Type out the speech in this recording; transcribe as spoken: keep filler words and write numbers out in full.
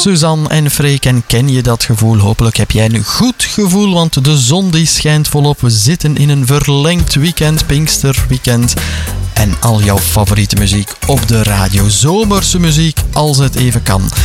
Suzanne en Freek. En ken je dat gevoel? Hopelijk heb jij een goed gevoel, want de zon die schijnt volop. We zitten in een verlengd weekend, Pinksterweekend. En al jouw favoriete muziek op de radio. Zomerse muziek, als het even kan.